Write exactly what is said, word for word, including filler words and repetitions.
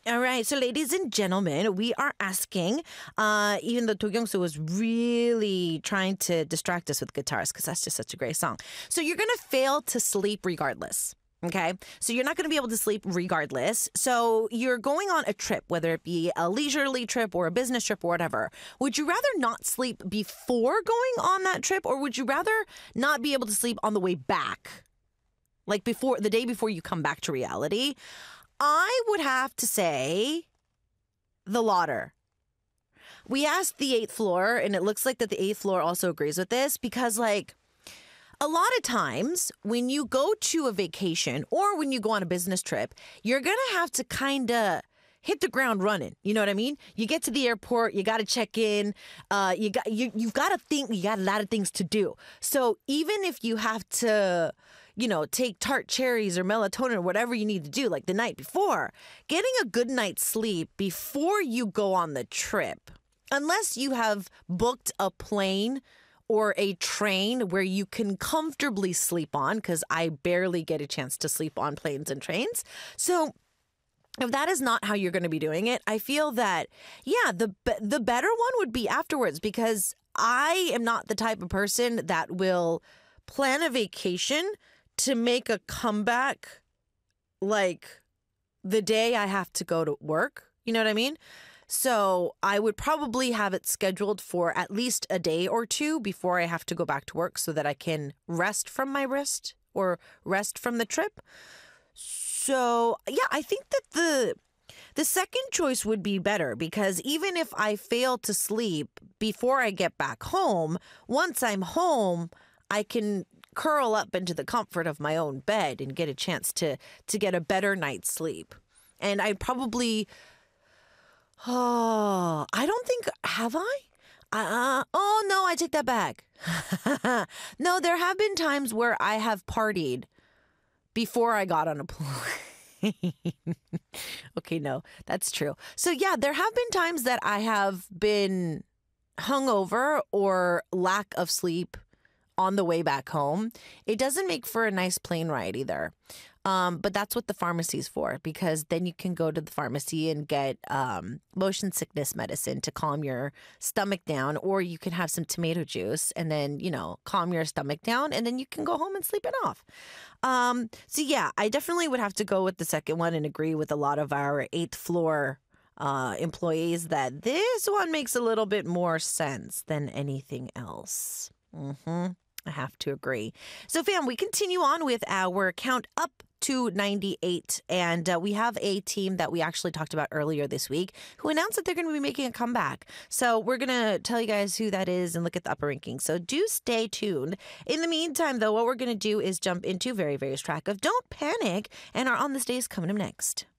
All right, so ladies and gentlemen, we are asking, uh, even though Do Kyung-soo was really trying to distract us with guitars, because that's just such a great song. So you're going to fail to sleep regardless. Okay, so you're not going to be able to sleep regardless. So you're going on a trip, whether it be a leisurely trip or a business trip or whatever. Would you rather not sleep before going on that trip, or would you rather not be able to sleep on the way back? Like before, the day before you come back to reality? I would have to say the latter. We asked the eighth floor, and it looks like that the eighth floor also agrees with this, because like a lot of times when you go to a vacation or when you go on a business trip, you're going to have to kind of hit the ground running. You know what I mean? You get to the airport, you got to check in, uh, you got, you, you've got to think, you got a lot of things to do. So even if you have to, you know, take tart cherries or melatonin or whatever you need to do, like the night before, getting a good night's sleep before you go on the trip, unless you have booked a plane or a train where you can comfortably sleep on, because I barely get a chance to sleep on planes and trains. So if that is not how you're going to be doing it, I feel that, yeah, the the better one would be afterwards, because I am not the type of person that will plan a vacation to make a comeback like the day I have to go to work. You know what I mean? So I would probably have it scheduled for at least a day or two before I have to go back to work, so that I can rest from my wrist or rest from the trip. So, yeah, I think that the the second choice would be better, because even if I fail to sleep before I get back home, once I'm home, I can curl up into the comfort of my own bed and get a chance to to get a better night's sleep. And I probably, oh, I don't think, have I? Uh, oh, no, I take that back. No, there have been times where I have partied before I got on a plane. Okay, no, that's true. So yeah, there have been times that I have been hungover or lack of sleep on the way back home. It doesn't make for a nice plane ride either. Um, but that's what the pharmacy's for, because then you can go to the pharmacy and get um, motion sickness medicine to calm your stomach down, or you can have some tomato juice and then, you know, calm your stomach down, and then you can go home and sleep it off. Um, so yeah, I definitely would have to go with the second one and agree with a lot of our eighth floor uh, employees that this one makes a little bit more sense than anything else. Mm-hmm. I have to agree. So, fam, we continue on with our count up to ninety-eight. And uh, we have a team that we actually talked about earlier this week who announced that they're going to be making a comeback. So we're going to tell you guys who that is and look at the upper rankings. So do stay tuned. In the meantime, though, what we're going to do is jump into Very, Very's track of Don't Panic, and our On This Day is coming up next.